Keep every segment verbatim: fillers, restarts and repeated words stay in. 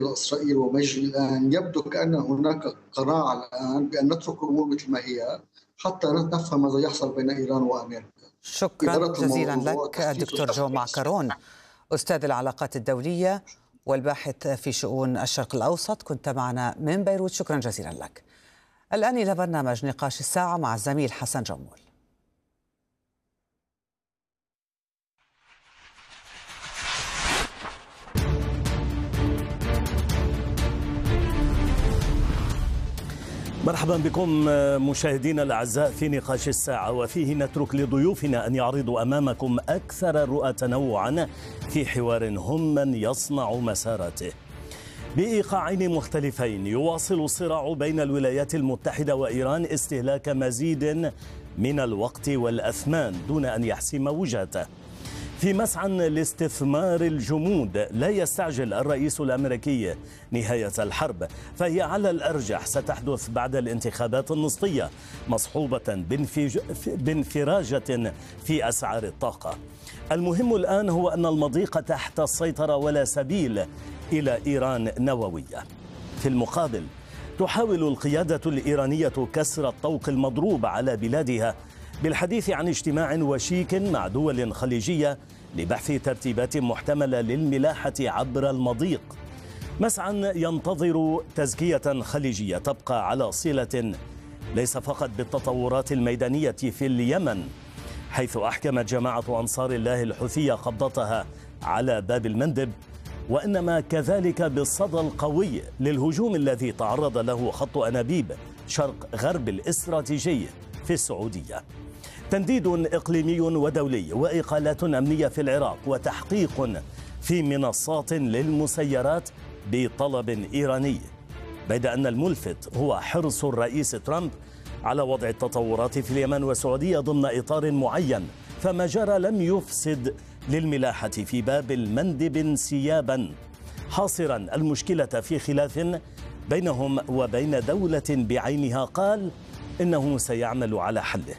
إسرائيل ومجري الآن يبدو كأن هناك قناعة الآن بأن نترك الأمور مثل ما هي حتى نفهم ماذا يحصل بين إيران وأمريكا. شكرا جزيلا لك الدكتور جو معكرون، أستاذ العلاقات الدولية والباحث في شؤون الشرق الأوسط، كنت معنا من بيروت. شكرا جزيلا لك. الآن إلى برنامج نقاش الساعة مع الزميل حسن جمول. مرحبا بكم مشاهدينا الأعزاء في نقاش الساعة، وفيه نترك لضيوفنا أن يعرضوا أمامكم أكثر الرؤى تنوعا في حوار هم من يصنع مساراته. بإيقاعين مختلفين يواصل الصراع بين الولايات المتحدة وإيران استهلاك مزيد من الوقت والأثمان دون أن يحسم وجهته. في مسعى لاستثمار الجمود لا يستعجل الرئيس الأمريكي نهاية الحرب، فهي على الأرجح ستحدث بعد الانتخابات النصفية، مصحوبة بانفراجة في أسعار الطاقة. المهم الآن هو أن المضيق تحت السيطرة ولا سبيل إلى إيران نووية. في المقابل تحاول القيادة الإيرانية كسر الطوق المضروب على بلادها بالحديث عن اجتماع وشيك مع دول خليجية لبحث ترتيبات محتملة للملاحة عبر المضيق، مسعى ينتظر تزكية خليجية تبقى على صلة ليس فقط بالتطورات الميدانية في اليمن، حيث أحكمت جماعة أنصار الله الحوثية قبضتها على باب المندب، وإنما كذلك بالصدى القوي للهجوم الذي تعرض له خط أنابيب شرق غرب الاستراتيجي في السعودية. تنديد إقليمي ودولي وإقالات أمنية في العراق وتحقيق في منصات للمسيرات بطلب إيراني، بيد أن الملفت هو حرص الرئيس ترامب على وضع التطورات في اليمن والسعودية ضمن إطار معين، فما جرى لم يفسد للملاحة في باب المندب انسيابا، حاصرا المشكلة في خلاف بينهم وبين دولة بعينها قال إنه سيعمل على حله.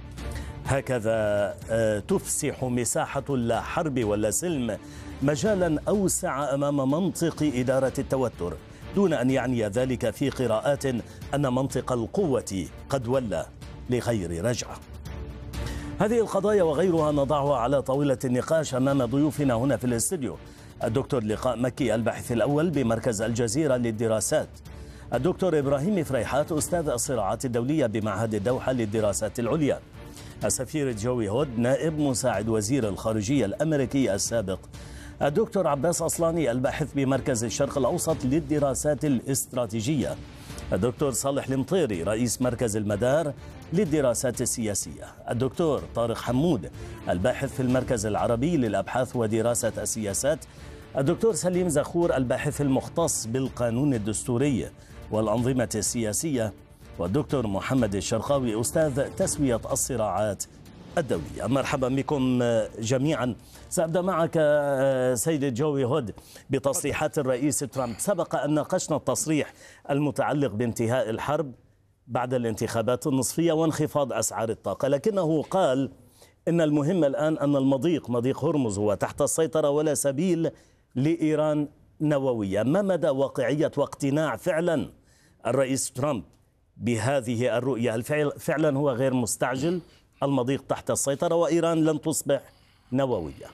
هكذا تفسح مساحة لا حرب ولا سلم مجالا أوسع أمام منطق إدارة التوتر، دون أن يعني ذلك في قراءات أن منطق القوة قد ولى لغير رجعة. هذه القضايا وغيرها نضعها على طاولة النقاش أمام ضيوفنا هنا في الاستوديو: الدكتور لقاء مكي الباحث الأول بمركز الجزيرة للدراسات، الدكتور إبراهيم فريحات أستاذ الصراعات الدولية بمعهد الدوحة للدراسات العليا، السفير جوي هود نائب مساعد وزير الخارجية الأمريكي السابق، الدكتور عباس أصلاني الباحث بمركز الشرق الأوسط للدراسات الاستراتيجية، الدكتور صالح المطيري رئيس مركز المدار للدراسات السياسية، الدكتور طارق حمود الباحث في المركز العربي للأبحاث ودراسة السياسات، الدكتور سليم زخور الباحث المختص بالقانون الدستوري والأنظمة السياسية، والدكتور محمد الشرقاوي أستاذ تسوية الصراعات الدولية. مرحبا بكم جميعا. سأبدأ معك سيد جوي هود بتصريحات الرئيس ترامب. سبق أن ناقشنا التصريح المتعلق بانتهاء الحرب بعد الانتخابات النصفية وانخفاض أسعار الطاقة، لكنه قال إن المهم الآن أن المضيق مضيق هرمز هو تحت السيطرة ولا سبيل لإيران نووية. ما مدى واقعية واقتناع فعلا الرئيس ترامب بهذه الرؤية؟ هل فعلا هو غير مستعجل، المضيق تحت السيطرة وإيران لن تصبح نووية؟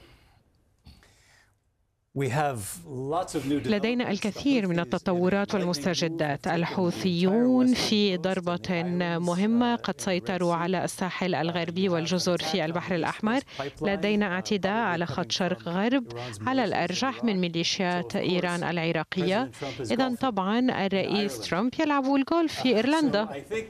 لدينا الكثير من التطورات والمستجدات. الحوثيون في ضربة مهمة قد سيطروا على الساحل الغربي والجزر في البحر الأحمر. لدينا اعتداء على خط شرق غرب على الأرجح من ميليشيات إيران العراقية. إذن طبعا الرئيس ترامب يلعب الجولف في إيرلندا.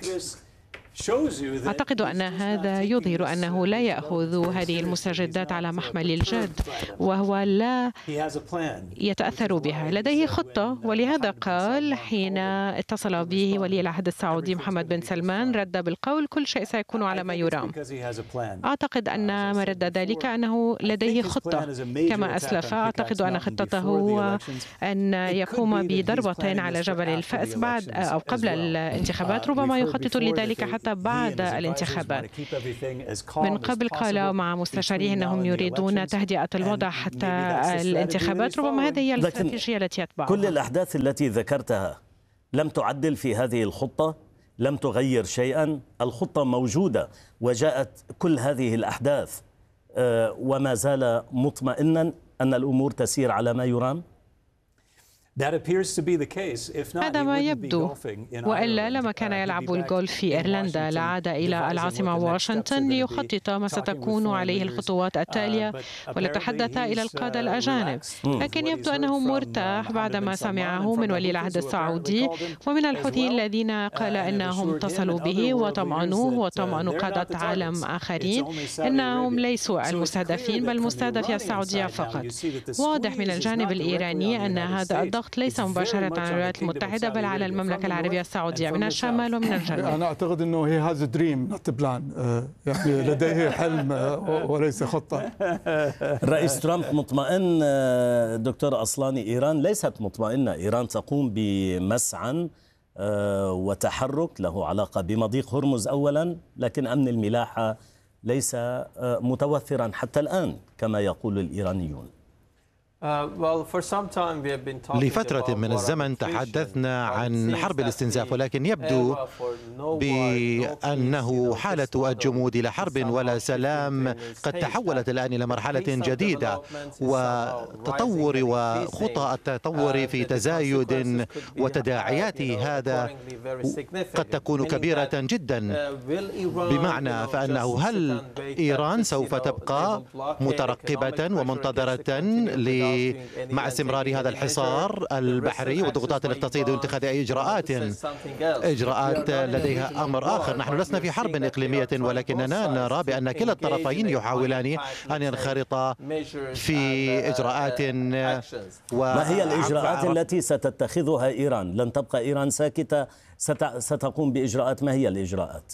أعتقد أن هذا يظهر أنه لا يأخذ هذه المستجدات على محمل الجد، وهو لا يتأثر بها. لديه خطة، ولهذا قال حين اتصل به ولي العهد السعودي محمد بن سلمان رد بالقول كل شيء سيكون على ما يرام. أعتقد أن مرد ذلك أنه لديه خطة كما أسلف. أعتقد أن خطته هو أن يقوم بضربة على جبل الفأس بعد أو قبل الانتخابات، ربما يخطط لذلك حتى حتى بعد الانتخابات. من قبل قال مع مستشاريه أنهم يريدون تهدئة الوضع حتى الانتخابات. ربما هذه هي الاستراتيجية التي يتبعها. كل الأحداث التي ذكرتها لم تعدل في هذه الخطة، لم تغير شيئا. الخطة موجودة وجاءت كل هذه الأحداث وما زال مطمئنا أن الأمور تسير على ما يرام. هذا ما يبدو، وإلا لما كان يلعب الجولف في إيرلندا لعاد إلى العاصمة واشنطن ليخطط ما ستكون عليه الخطوات التالية ولتحدث إلى القادة الأجانب. لكن يبدو أنه مرتاح بعدما سمعه من ولي العهد السعودي ومن الحوثيين الذين قال أنهم اتصلوا به وطمأنوه وطمأنوا قادة عالم آخرين أنهم ليسوا المستهدفين بل مستهدفي السعودية فقط. واضح من الجانب الإيراني أن هذا الضغط ليس مباشرة على الولايات المتحدة بل على المملكة العربية السعودية من الشمال ومن الجنوب. أنا أعتقد أنه هي هذا دريم نوت بلان، يعني لديه حلم وليس خطة. الرئيس ترامب مطمئن. دكتور أصلاني، إيران ليست مطمئنة. إيران تقوم بمسعى وتحرك له علاقة بمضيق هرمز أولا، لكن أمن الملاحة ليس متوفرا حتى الآن كما يقول الإيرانيون. لفترة من الزمن تحدثنا عن حرب الاستنزاف، ولكن يبدو بأنه حالة الجمود إلى حرب ولا سلام قد تحولت الآن إلى مرحلة جديدة، وتطور وخطى التطور في تزايد وتداعيات هذا قد تكون كبيرة جدا. بمعنى فأنه هل إيران سوف تبقى مترقبة ومنتظرة ل مع استمرار هذا الحصار البحري والضغوطات الاقتصادية واتخاذ أي إجراءات إجراءات لديها أمر آخر؟ نحن لسنا في حرب إقليمية، ولكننا نرى بأن كلا الطرفين يحاولان أن ينخرطا في إجراءات. ما هي الإجراءات التي ستتخذها إيران؟ لن تبقى إيران ساكتة، ستقوم بإجراءات. ما هي الإجراءات؟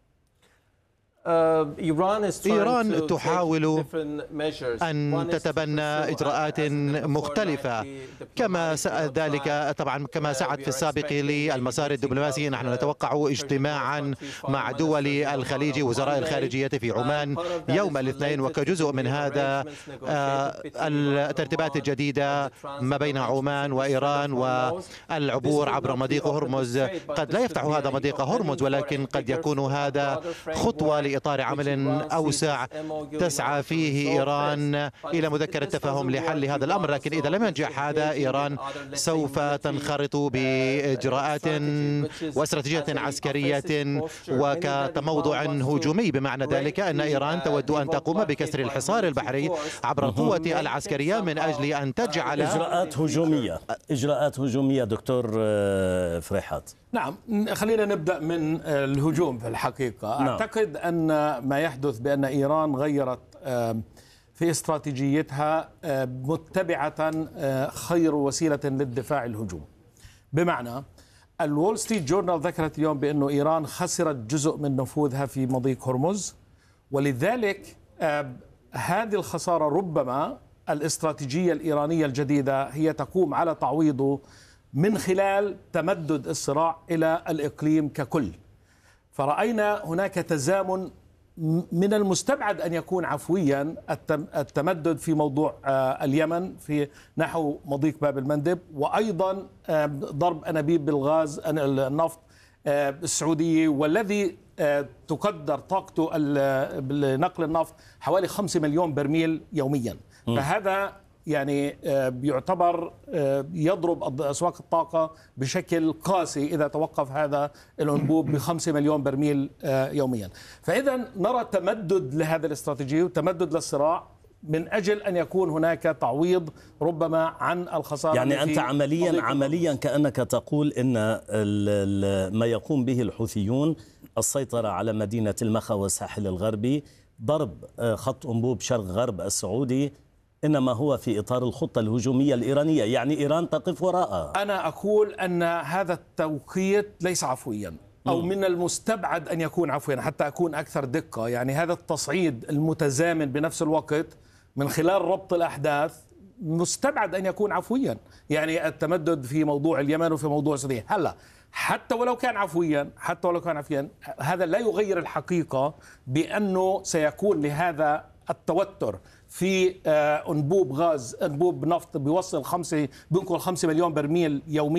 إيران تحاول أن تتبنى إجراءات مختلفة كما ذلك طبعا كما سعت في السابق للمسار الدبلوماسي. نحن نتوقع اجتماعا مع دول الخليج وزراء الخارجية في عمان يوم الاثنين، وكجزء من هذا الترتيبات الجديدة ما بين عمان وإيران والعبور عبر مضيق هرمز. قد لا يفتح هذا مضيق هرمز، ولكن قد يكون هذا خطوة لإطار عمل أوسع تسعى فيه إيران إلى مذكرة تفاهم لحل هذا الأمر. لكن إذا لم ينجح هذا، إيران سوف تنخرط بإجراءات واستراتيجية عسكرية وكتموضع هجومي، بمعنى ذلك أن إيران تود أن تقوم بكسر الحصار البحري عبر القوة العسكرية من أجل أن تجعل إجراءات هجومية. إجراءات هجومية دكتور فريحات. نعم، خلينا نبدأ من الهجوم. في الحقيقة نعم. أعتقد أن ما يحدث بأن إيران غيرت في استراتيجيتها متبعة خير وسيلة للدفاع الهجوم. بمعنى الول ستريت جورنال ذكرت اليوم بأن إيران خسرت جزء من نفوذها في مضيق هرمز، ولذلك هذه الخسارة ربما الاستراتيجية الإيرانية الجديدة هي تقوم على تعويضه من خلال تمدد الصراع إلى الإقليم ككل. فرأينا هناك تزامن من المستبعد أن يكون عفويا التمدد في موضوع اليمن في نحو مضيق باب المندب، وأيضا ضرب أنابيب بالغاز النفط السعودية، والذي تقدر طاقته لنقل النفط حوالي خمسة مليون برميل يوميا. م. فهذا يعني يعتبر يضرب أسواق الطاقة بشكل قاسي إذا توقف هذا الأنبوب بخمسة مليون برميل يوميا. فإذا نرى تمدد لهذا الاستراتيجية وتمدد للصراع من أجل أن يكون هناك تعويض ربما عن الخسارة. يعني أنت عمليا عمليا كأنك تقول إن ما يقوم به الحوثيون السيطرة على مدينة المخا والساحل الغربي، ضرب خط أنبوب شرق غرب السعودي، إنما هو في إطار الخطة الهجومية الإيرانية، يعني إيران تقف وراءها. أنا أقول أن هذا التوقيت ليس عفويا، أو من المستبعد أن يكون عفويا حتى أكون أكثر دقة. يعني هذا التصعيد المتزامن بنفس الوقت من خلال ربط الأحداث مستبعد أن يكون عفويا، يعني التمدد في موضوع اليمن وفي موضوع سوريا. هلا حتى ولو كان عفويا حتى ولو كان عفويا هذا لا يغير الحقيقة بأنه سيكون لهذا التوتر في أنبوب غاز، أنبوب نفط بيوصل خمسة بينقل خمسة مليون برميل يوميا